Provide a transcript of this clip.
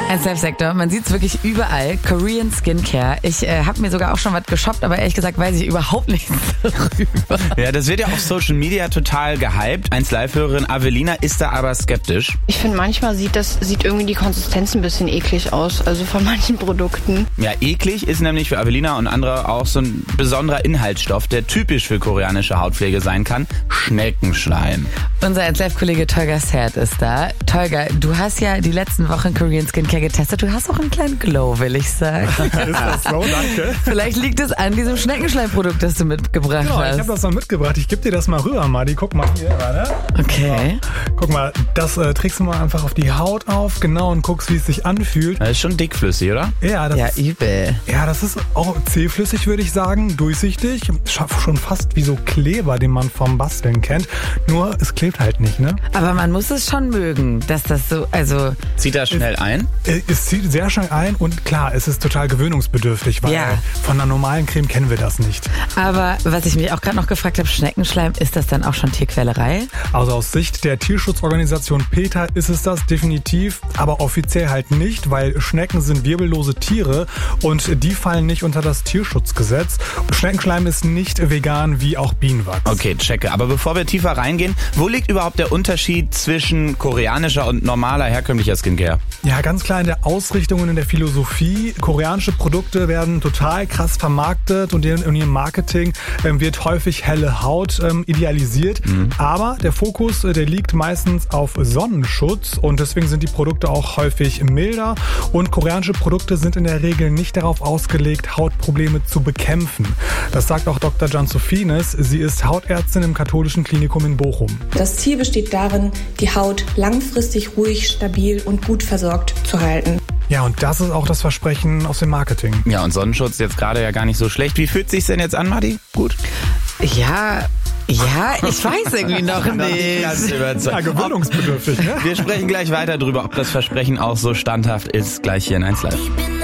Ein Self-Sektor, man sieht es wirklich überall. Korean Skincare. Ich habe mir sogar auch schon was geshoppt, aber ehrlich gesagt weiß ich überhaupt nichts darüber. Ja, das wird ja auf Social Media total gehypt. 1Live-Hörerin Avelina ist da aber skeptisch. Ich finde, manchmal sieht irgendwie die Konsistenz ein bisschen eklig aus, also von manchen Produkten. Ja, eklig ist nämlich für Avelina und andere auch so ein besonderer Inhaltsstoff, der typisch für koreanische Hautpflege sein kann. Schneckenschleim. Unser 1Live-Kollege Tolga Sert ist da. Tolga, du hast ja die letzten Wochen Korean Skincare getestet. Du hast auch einen kleinen Glow, will ich sagen. Ist das so? Danke. Vielleicht liegt es an diesem Schneckenschleimprodukt, das du mitgebracht Genau, hast. ich habe das mal mitgebracht. Ich gebe dir das mal rüber, Madi. Guck mal hier, warte. Okay. So. Guck mal, das trägst du mal einfach auf die Haut auf, genau, und guckst, wie es sich anfühlt. Das ist schon dickflüssig, oder? Ja, das ist, übel. ja, das ist auch zähflüssig, würde ich sagen, durchsichtig. Schon fast wie so Kleber, den man vom Basteln kennt. Nur, es klebt halt nicht, ne? Aber man muss es schon mögen, dass das so, also... Zieht das schnell ein? Es zieht sehr schnell ein und klar, es ist total gewöhnungsbedürftig, weil Ja. von einer normalen Creme kennen wir das nicht. Aber was ich mich auch gerade noch gefragt habe, Schneckenschleim, ist das dann auch schon Tierquälerei? Also aus Sicht der Tierschutzorganisation PETA ist es das definitiv, aber offiziell halt nicht, weil Schnecken sind wirbellose Tiere und die fallen nicht unter das Tierschutzgesetz. Schneckenschleim ist nicht vegan wie auch Bienenwachs. Okay, checke. Aber bevor wir tiefer reingehen, wo liegt überhaupt der Unterschied zwischen koreanischer und normaler, herkömmlicher Skincare? Ja, ganz klar in der Ausrichtung und in der Philosophie. Koreanische Produkte werden total krass vermarktet und in ihrem Marketing wird häufig helle Haut idealisiert. Aber der Fokus, der liegt meistens auf Sonnenschutz und deswegen sind die Produkte auch häufig milder. Und koreanische Produkte sind in der Regel nicht darauf ausgelegt, Hautprobleme zu bekämpfen. Das sagt auch Dr. Jansophinis. Sie ist Hautärztin im katholischen Klinikum in Bochum. Das Ziel besteht darin, die Haut langfristig ruhig, stabil und gut versorgt zu halten. Ja, und das ist auch das Versprechen aus dem Marketing. Ja, und Sonnenschutz jetzt gerade ja gar nicht so schlecht. Wie fühlt sich's denn jetzt an, Madi? Gut? Ja, ich weiß irgendwie noch nicht. Ja, gewöhnungsbedürftig, ne? Wir sprechen gleich weiter drüber, ob das Versprechen auch so standhaft ist. Gleich hier in 1Live.